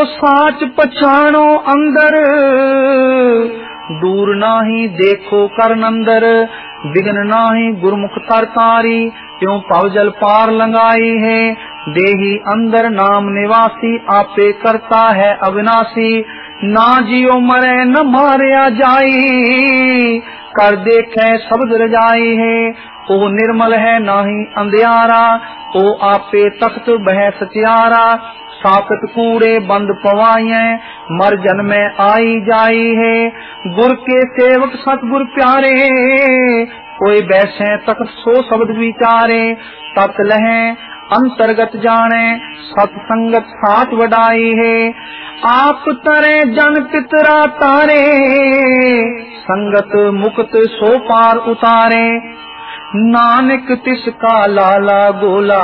साच पछाणो अंदर, दूर नाही देखो करनंदर। विघ्न नाही गुरमुख तरतारी, क्यों पवजल पार लंगाई है। देही अंदर नाम निवासी, आपे करता है अविनाशी। ना जियो मरे न मारया जाई, कर देखे शब्द रजाई है। ओ निर्मल है नाही अंधियारा, ओ आपे तख्त बह सचियारा। साकत कूड़े बंद पवाइए, मर जन्मे आई जाई है। गुर के सेवक सतगुर प्यारे, कोई बैसे तख्त सो शब्द विचारे। तत लहे अंतर्गत जाने, सत्संगत साथ वडाई है। आप तरे जन पितरा तारे, संगत मुक्त सो पार उतारे। नानक तिसका लाला गोला,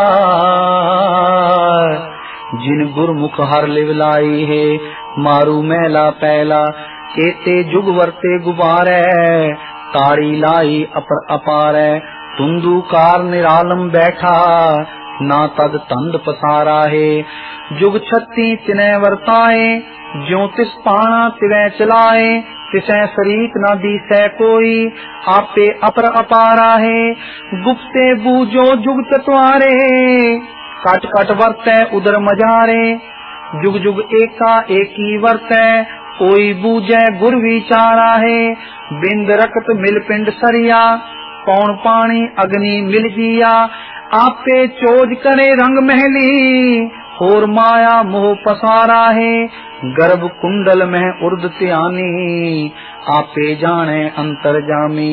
जिन गुरमुख हर लिवलाई है। मारू मैला पैला, केते जुग वर्ते गुबारै। ताड़ी लाई अपर अपारै, तुंदुकार निरालम बैठा। ना तद तंद पसारा है, जुग छत्ती तिनै वर्ताए। ज्यों तिस पाना तिवै चलाए, तिसै शरीक न दीसै कोई। आपे अपर अपारा है, गुप्ते बूझो जुग चतवारे। कट कट वर्तै उदर मजारे, जुग जुग एका एकी वर्तै। कोई बूझै गुर विचारा है। बिंद रकत मिल पिंड सरिया, कौन पानी अग्नि मिल जिया। आपे चोज करे रंग महली, होर माया मोह पसारा है। गर्भ कुंडल में उर्द त्यानी, आपे जाने अंतर जामी।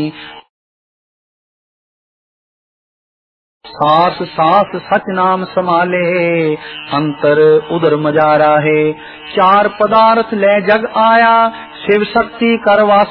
सास सास सच नाम समाले, अंतर उदर मजारा है। चार पदार्थ ले जग आया, शिव शक्ति करवा